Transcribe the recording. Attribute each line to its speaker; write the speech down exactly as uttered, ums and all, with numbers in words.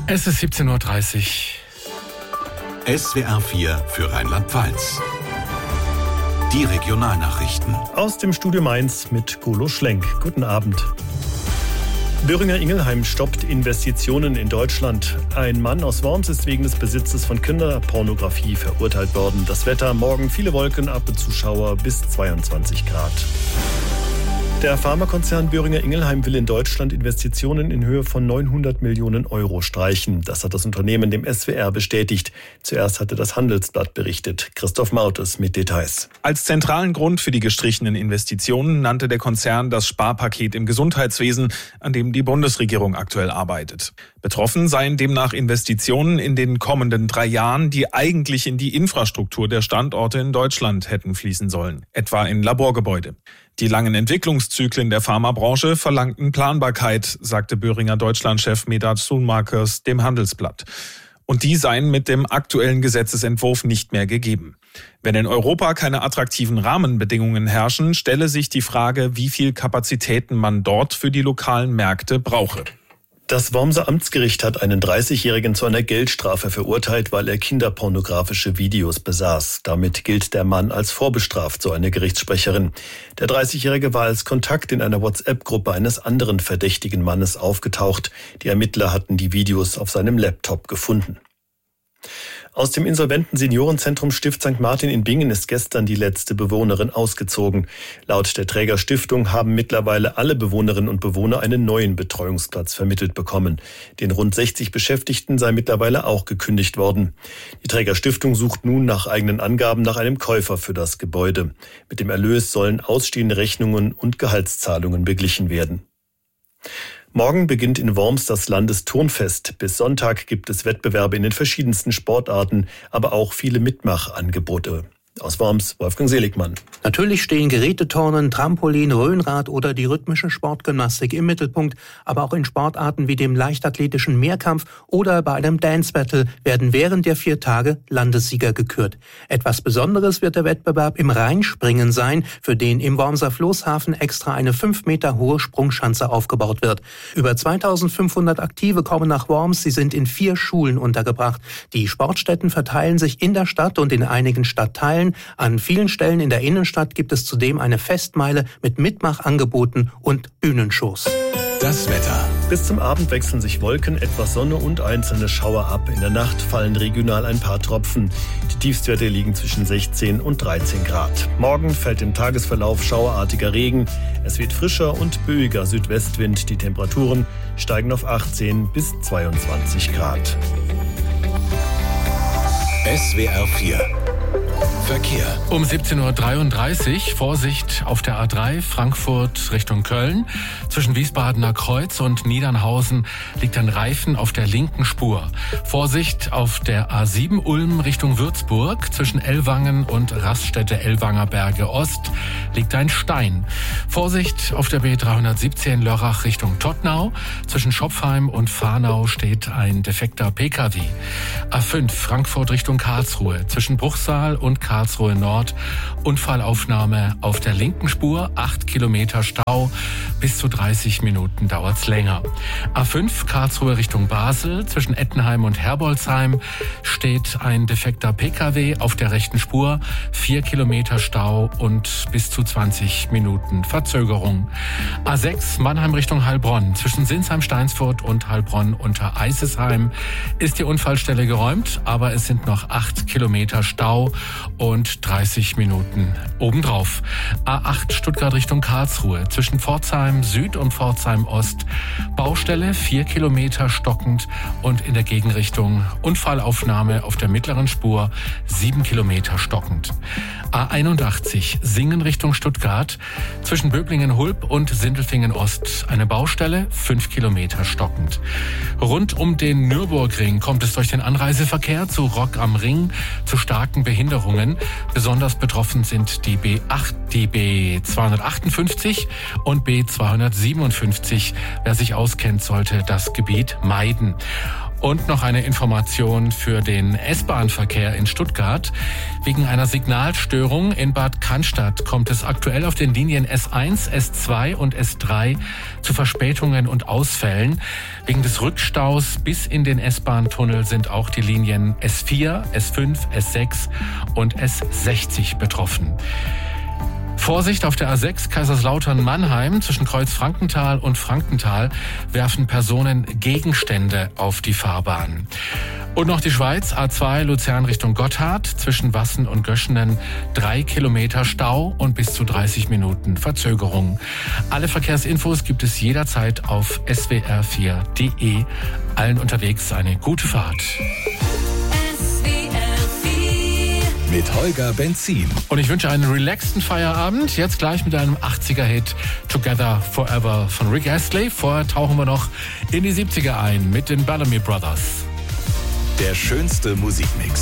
Speaker 1: Es ist siebzehn Uhr dreißig.
Speaker 2: S W R vier für Rheinland-Pfalz. Die Regionalnachrichten.
Speaker 3: Aus dem Studio Mainz mit Golo Schlenk. Guten Abend. Böhringer Ingelheim stoppt Investitionen in Deutschland. Ein Mann aus Worms ist wegen des Besitzes von Kinderpornografie verurteilt worden. Das Wetter: morgen viele Wolken, ab und zu Schauer bis zweiundzwanzig Grad. Der Pharmakonzern Böhringer Ingelheim will in Deutschland Investitionen in Höhe von neunhundert Millionen Euro streichen. Das hat das Unternehmen dem S W R bestätigt. Zuerst hatte das Handelsblatt berichtet. Christoph Mautes mit Details.
Speaker 4: Als zentralen Grund für die gestrichenen Investitionen nannte der Konzern das Sparpaket im Gesundheitswesen, an dem die Bundesregierung aktuell arbeitet. Betroffen seien demnach Investitionen in den kommenden drei Jahren, die eigentlich in die Infrastruktur der Standorte in Deutschland hätten fließen sollen, etwa in Laborgebäude. Die langen Entwicklungszyklen der Pharmabranche verlangten Planbarkeit, sagte Böhringer Deutschlandchef Medard Schoenmakers dem Handelsblatt. Und die seien mit dem aktuellen Gesetzesentwurf nicht mehr gegeben. Wenn in Europa keine attraktiven Rahmenbedingungen herrschen, stelle sich die Frage, wie viel Kapazitäten man dort für die lokalen Märkte brauche.
Speaker 3: Das Wormser Amtsgericht hat einen dreißigjährigen zu einer Geldstrafe verurteilt, weil er kinderpornografische Videos besaß. Damit gilt der Mann als vorbestraft, so eine Gerichtssprecherin. Der dreißigjährige war als Kontakt in einer WhatsApp-Gruppe eines anderen verdächtigen Mannes aufgetaucht. Die Ermittler hatten die Videos auf seinem Laptop gefunden. Aus dem insolventen Seniorenzentrum Stift Sankt Martin in Bingen ist gestern die letzte Bewohnerin ausgezogen. Laut der Trägerstiftung haben mittlerweile alle Bewohnerinnen und Bewohner einen neuen Betreuungsplatz vermittelt bekommen. Den rund sechzig Beschäftigten sei mittlerweile auch gekündigt worden. Die Trägerstiftung sucht nun nach eigenen Angaben nach einem Käufer für das Gebäude. Mit dem Erlös sollen ausstehende Rechnungen und Gehaltszahlungen beglichen werden. Morgen beginnt in Worms das Landesturnfest. Bis Sonntag gibt es Wettbewerbe in den verschiedensten Sportarten, aber auch viele Mitmachangebote. Aus Worms, Wolfgang Seligmann.
Speaker 5: Natürlich stehen Geräteturnen, Trampolin, Rhönrad oder die rhythmische Sportgymnastik im Mittelpunkt, aber auch in Sportarten wie dem leichtathletischen Mehrkampf oder bei einem Dance Battle werden während der vier Tage Landessieger gekürt. Etwas Besonderes wird der Wettbewerb im Rheinspringen sein, für den im Wormser Floßhafen extra eine fünf Meter hohe Sprungschanze aufgebaut wird. Über zweitausendfünfhundert Aktive kommen nach Worms, sie sind in vier Schulen untergebracht. Die Sportstätten verteilen sich in der Stadt und in einigen Stadtteilen. An vielen Stellen in der Innenstadt gibt es zudem eine Festmeile mit Mitmachangeboten und Bühnenshows.
Speaker 2: Das Wetter.
Speaker 3: Bis zum Abend wechseln sich Wolken, etwas Sonne und einzelne Schauer ab. In der Nacht fallen regional ein paar Tropfen. Die Tiefstwerte liegen zwischen sechzehn und dreizehn Grad. Morgen fällt im Tagesverlauf schauerartiger Regen. Es wird frischer und böiger Südwestwind. Die Temperaturen steigen auf achtzehn bis zweiundzwanzig Grad.
Speaker 2: S W R vier Verkehr.
Speaker 1: Um siebzehn Uhr dreiunddreißig, Vorsicht auf der A drei Frankfurt Richtung Köln. Zwischen Wiesbadener Kreuz und Niedernhausen liegt ein Reifen auf der linken Spur. Vorsicht auf der A sieben Ulm Richtung Würzburg. Zwischen Ellwangen und Raststätte Ellwanger Berge Ost liegt ein Stein. Vorsicht auf der B dreihundertsiebzehn Lörrach Richtung Todtnau. Zwischen Schopfheim und Fahnau steht ein defekter P K W. A fünf Frankfurt Richtung Karlsruhe. Zwischen Bruchsal und Karlsruhe Nord. Unfallaufnahme auf der linken Spur, acht Kilometer Stau, bis zu dreißig Minuten dauert's länger. A fünf Karlsruhe Richtung Basel, zwischen Ettenheim und Herbolzheim steht ein defekter P K W auf der rechten Spur, vier Kilometer Stau und bis zu zwanzig Minuten Verzögerung. A sechs Mannheim Richtung Heilbronn, zwischen Sinsheim-Steinsfurt und Heilbronn unter Eisesheim ist die Unfallstelle geräumt, aber es sind noch acht Kilometer Stau und dreißig Minuten obendrauf. A acht Stuttgart Richtung Karlsruhe, zwischen Pforzheim Süd und Pforzheim Ost. Baustelle, vier Kilometer stockend und in der Gegenrichtung Unfallaufnahme auf der mittleren Spur, sieben Kilometer stockend. A einundachtzig Singen Richtung Stuttgart, zwischen Böblingen-Hulb und Sindelfingen Ost. Eine Baustelle, fünf Kilometer stockend. Rund um den Nürburgring kommt es durch den Anreiseverkehr zu Rock am Ring zu starken Behinderungen. Besonders betroffen sind die B acht, die B zweihundertachtundfünfzig und B zweihundertsiebenundfünfzig. Wer sich auskennt, sollte das Gebiet meiden. Und noch eine Information für den S-Bahn-Verkehr in Stuttgart. Wegen einer Signalstörung in Bad Cannstatt kommt es aktuell auf den Linien S eins, S zwei und S drei zu Verspätungen und Ausfällen. Wegen des Rückstaus bis in den S-Bahn-Tunnel sind auch die Linien S vier, S fünf, S sechs und S sechzig betroffen. Vorsicht auf der A sechs Kaiserslautern-Mannheim zwischen Kreuz-Frankenthal und Frankenthal werfen Personen Gegenstände auf die Fahrbahn. Und noch die Schweiz, A zwei Luzern Richtung Gotthard zwischen Wassen und Göschenen, drei Kilometer Stau und bis zu dreißig Minuten Verzögerung. Alle Verkehrsinfos gibt es jederzeit auf S W R vier punkt de. Allen unterwegs eine gute Fahrt.
Speaker 2: Mit Holger Benzin.
Speaker 1: Und ich wünsche einen relaxten Feierabend. Jetzt gleich mit einem achtziger-Hit Together Forever von Rick Astley. Vorher tauchen wir noch in die siebziger ein mit den Bellamy Brothers.
Speaker 2: Der schönste Musikmix.